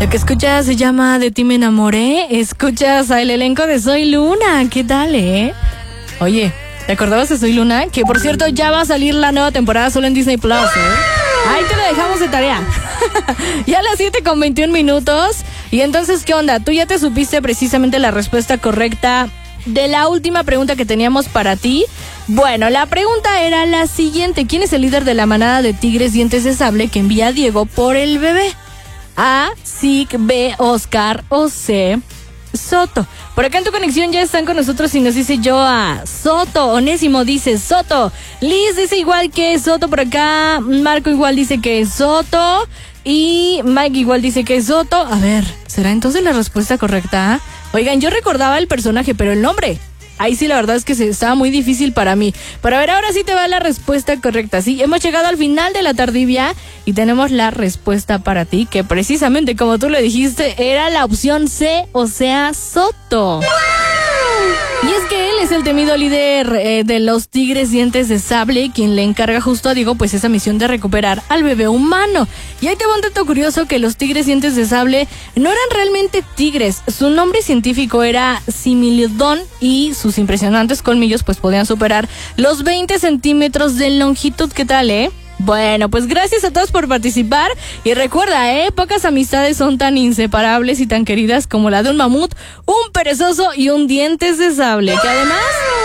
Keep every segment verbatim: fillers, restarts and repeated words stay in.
Lo que escuchas se llama De ti me enamoré. Escuchas al elenco de Soy Luna. ¿Qué tal, eh? Oye, ¿te acordabas de Soy Luna? Que por cierto ya va a salir la nueva temporada solo en Disney Plus, ¿eh? Ahí te lo dejamos de tarea. Ya a las siete con veintiún minutos. Y entonces, ¿qué onda? ¿Tú ya te supiste precisamente la respuesta correcta de la última pregunta que teníamos para ti? Bueno, la pregunta era la siguiente. ¿Quién es el líder de la manada de tigres dientes de sable que envía a Diego por el bebé? A, Sig, B, Oscar o C, Soto. Por acá en tu conexión ya están con nosotros y nos dice Joa, Soto. Onésimo dice Soto. Liz dice igual que Soto por acá. Marco igual dice que es Soto. Y Mike igual dice que es Soto. A ver, ¿será entonces la respuesta correcta? Oigan, yo recordaba el personaje, pero el nombre, ahí sí la verdad es que se, estaba muy difícil para mí. Pero a ver, ahora sí te va la respuesta correcta. Sí, hemos llegado al final de la tardivia y tenemos la respuesta para ti, que precisamente como tú lo dijiste, era la opción C, o sea, Soto. Y es que él es el temido líder eh, de los tigres dientes de sable, quien le encarga justo a Diego pues esa misión de recuperar al bebé humano. Y ahí te va un dato curioso, que los tigres dientes de sable no eran realmente tigres. Su nombre científico era Similodon y sus impresionantes colmillos pues podían superar los veinte centímetros de longitud. ¿Qué tal, eh? Bueno, pues gracias a todos por participar y recuerda, eh, pocas amistades son tan inseparables y tan queridas como la de un mamut, un perezoso y un dientes de sable, que además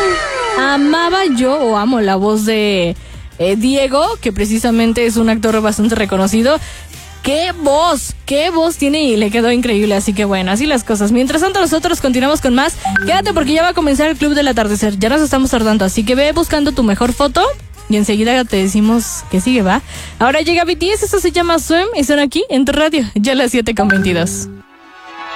amaba yo o amo la voz de eh, Diego, que precisamente es un actor bastante reconocido. ¡Qué voz! ¡Qué voz tiene! Y le quedó increíble, así que bueno, así las cosas. Mientras tanto nosotros continuamos con más. Quédate porque ya va a comenzar el Club del Atardecer, ya nos estamos tardando, así que ve buscando tu mejor foto y enseguida te decimos que sigue, ¿va? Ahora llega B T S, eso se llama Swim y son aquí en tu radio, ya a las siete con veintidós.